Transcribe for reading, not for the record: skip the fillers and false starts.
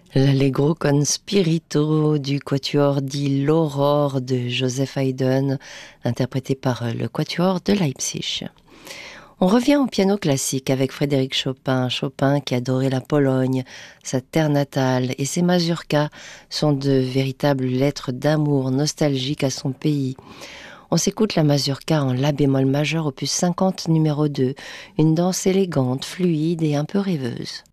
L'Allegro con spirito du quatuor dit l'Aurore de Joseph Haydn, interprété par le quatuor de Leipzig. On revient au piano classique avec Frédéric Chopin. Chopin qui adorait la Pologne, sa terre natale, et ses mazurkas sont de véritables lettres d'amour nostalgiques à son pays. On s'écoute la mazurka en la bémol majeur opus 50 numéro 2, une danse élégante, fluide et un peu rêveuse.